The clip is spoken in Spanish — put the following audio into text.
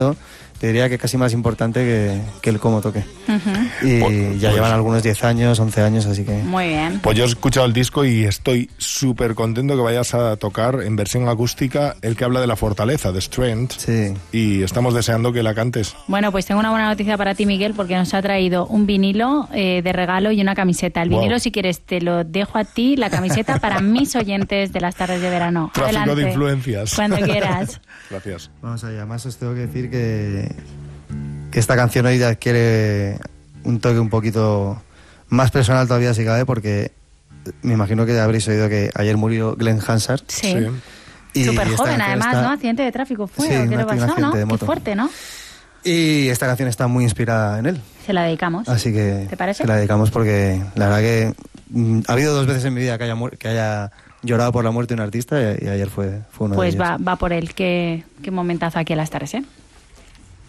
te diría que casi más importante que el cómo toque. Y Pues llevan algunos 10 años, 11 años, así que... Muy bien. Pues yo he escuchado el disco y estoy súper contento que vayas a tocar en versión acústica el que habla de la fortaleza, de Strength. Sí. Y estamos deseando que la cantes. Bueno, pues tengo una buena noticia para ti, Miguel, porque nos ha traído un vinilo de regalo y una camiseta. El vinilo, si quieres, te lo dejo a ti, la camiseta para mis oyentes de las tardes de verano. Tráfico Adelante. de influencias. Cuando quieras. Gracias. Vamos allá. Además os tengo que decir que esta canción hoy adquiere un toque un poquito más personal todavía si cabe, porque me imagino que habréis oído que ayer murió Glenn Hansard. Sí. Y Súper esta joven, canción además, está- ¿no? Accidente de tráfico fue, Sí, ¿o qué un le pasó, accidente no? de Qué moto. fuerte, ¿no? Y esta canción está muy inspirada en él. Se la dedicamos. Así que ¿Te parece? se la dedicamos porque la verdad que ha habido 2 veces en mi vida que haya llorado por la muerte de un artista y ayer fue uno de Pues ellos. va por él. Qué momentazo aquí a las tardes, ¿eh?